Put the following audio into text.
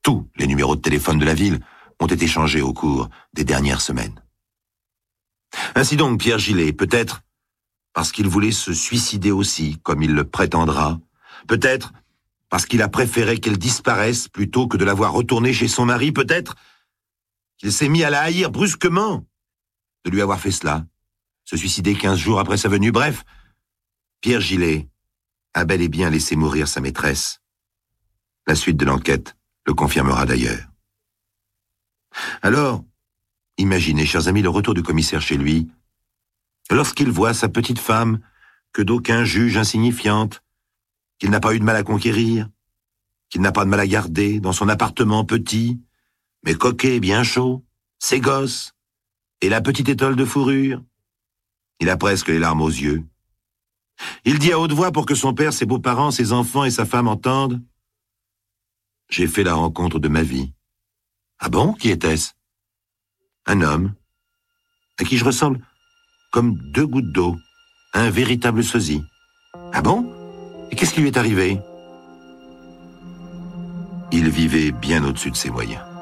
Tous les numéros de téléphone de la ville ont été changés au cours des dernières semaines. Ainsi donc, Pierre Gillet, peut-être parce qu'il voulait se suicider aussi, comme il le prétendra, peut-être parce qu'il a préféré qu'elle disparaisse plutôt que de la voir retourner chez son mari, peut-être qu'il s'est mis à la haïr brusquement de lui avoir fait cela, se suicider 15 jours après sa venue. Bref, Pierre Gillet a bel et bien laissé mourir sa maîtresse. La suite de l'enquête le confirmera d'ailleurs. Alors, imaginez, chers amis, le retour du commissaire chez lui, lorsqu'il voit sa petite femme, que d'aucuns jugent insignifiante, qu'il n'a pas eu de mal à conquérir, qu'il n'a pas de mal à garder dans son appartement petit, mais coquet, bien chaud, ses gosses, et la petite étole de fourrure. Il a presque les larmes aux yeux. Il dit à haute voix pour que son père, ses beaux-parents, ses enfants et sa femme entendent: « J'ai fait la rencontre de ma vie. » Ah bon, qui était-ce? Un homme, à qui je ressemble comme 2 gouttes d'eau, un véritable sosie. Ah bon? Et qu'est-ce qui lui est arrivé? Il vivait bien au-dessus de ses moyens.